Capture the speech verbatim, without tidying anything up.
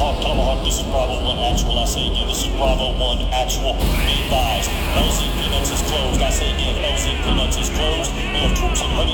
Tomahawk, Tomahawk, this is Bravo one actual. I say again, this is Bravo one actual. Be advised, L Z Peanuts is closed. I say again, L Z Peanuts is closed. We have troops in